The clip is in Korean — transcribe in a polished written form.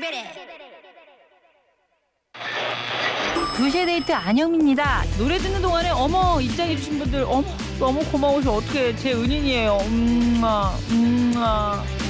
2시의 데이트 안영입니다. 노래 듣는 동안에 어머 입장해주신 분들 어머 너무 고마우셔. 어떡해 제 은인이에요.